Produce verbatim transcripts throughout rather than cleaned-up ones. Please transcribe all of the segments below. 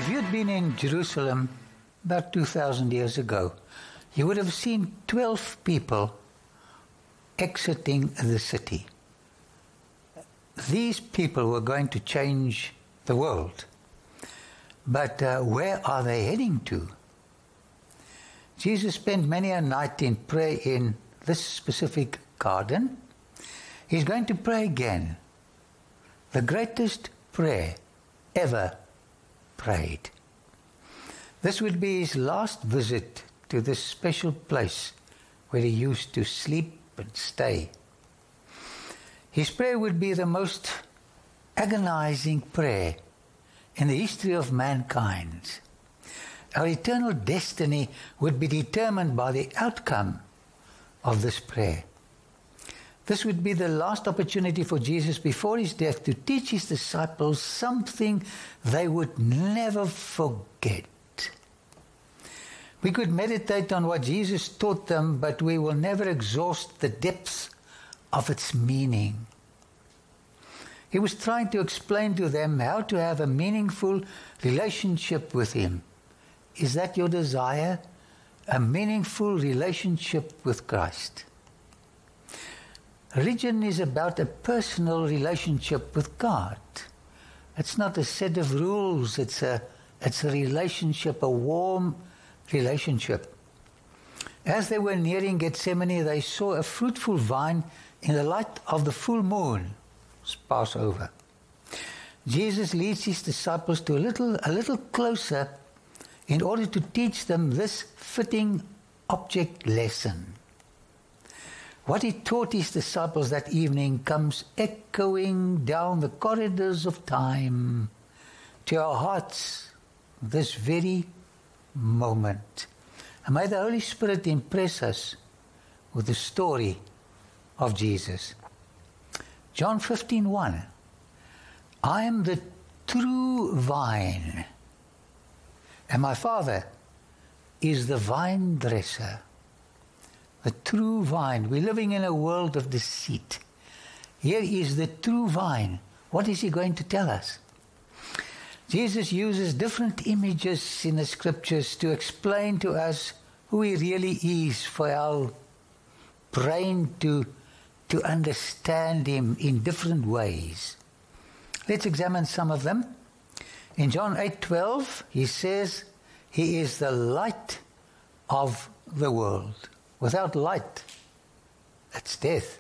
If you'd been in Jerusalem about two thousand years ago, you would have seen twelve people exiting the city. These people were going to change the world. But uh, where are they heading to? Jesus spent many a night in prayer in this specific garden. He's going to pray again. The greatest prayer ever prayed. This would be his last visit to this special place where he used to sleep and stay. His prayer would be the most agonizing prayer in the history of mankind. Our eternal destiny would be determined by the outcome of this prayer. This would be the last opportunity for Jesus before his death to teach his disciples something they would never forget. We could meditate on what Jesus taught them, but we will never exhaust the depth of its meaning. He was trying to explain to them how to have a meaningful relationship with him. Is that your desire? A meaningful relationship with Christ. Religion is about a personal relationship with God. It's not a set of rules. It's a, it's a relationship, a warm relationship. As they were nearing Gethsemane, they saw a fruitful vine in the light of the full moon. It's Passover. Jesus leads his disciples to a little, a little closer in order to teach them this fitting object lesson. What he taught his disciples that evening comes echoing down the corridors of time to our hearts this very moment. And may the Holy Spirit impress us with the story of Jesus. John fifteen one. I am the true vine, and my Father is the vine dresser. The true vine. We're living in a world of deceit. Here is the true vine. What is he going to tell us? Jesus uses different images in the scriptures to explain to us who he really is, for our brain to, to understand him in different ways. Let's examine some of them. In John eight twelve, he says, he is the light of the world. Without light, that's death.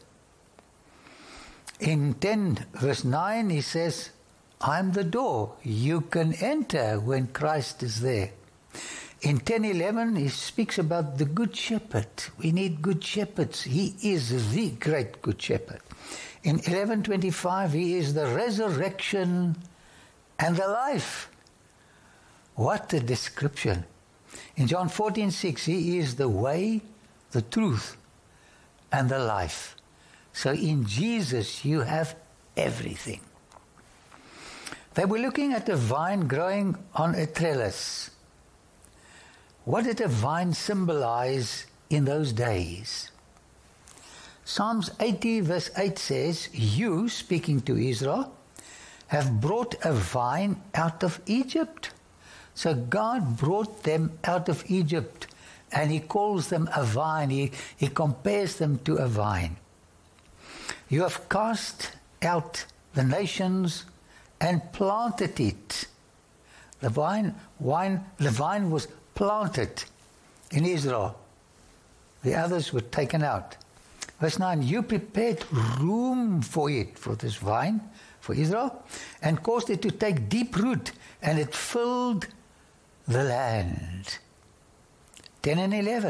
In ten verse nine, he says, I'm the door. You can enter when Christ is there. In ten eleven, he speaks about the good shepherd. We need good shepherds. He is the great good shepherd. In eleven twenty-five, he is the resurrection and the life. What a description. In John fourteen six, he is the way, the truth, and the life. So in Jesus, you have everything. They were looking at a vine growing on a trellis. What did a vine symbolize in those days? Psalms eighty verse eight says, you, speaking to Israel, have brought a vine out of Egypt. So God brought them out of Egypt, and he calls them a vine. He, he compares them to a vine. You have cast out the nations and planted it. The vine, wine, the vine was planted in Israel. The others were taken out. Verse nine, you prepared room for it, for this vine, for Israel, and caused it to take deep root, and it filled the land. ten and eleven.